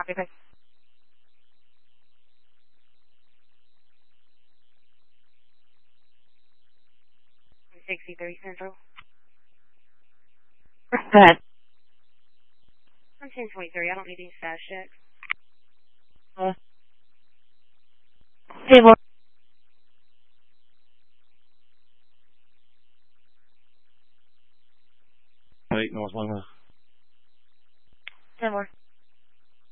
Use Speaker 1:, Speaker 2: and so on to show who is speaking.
Speaker 1: Okay. 63 Central.
Speaker 2: Go ahead.
Speaker 1: I'm 1023. I don't need any stash checks.
Speaker 2: Table.
Speaker 3: 8 North Loomis.
Speaker 2: 10 more.